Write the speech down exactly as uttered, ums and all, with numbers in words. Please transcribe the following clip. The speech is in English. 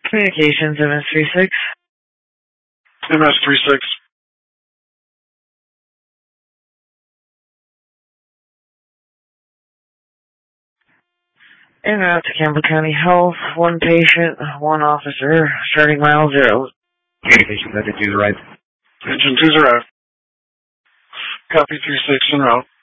Communications, M S three six. M S three six. En route to Campbell County Health, one patient, one officer, starting mile zero. Communications, engine two's arrived. Engine two's arrived. Copy three six en route.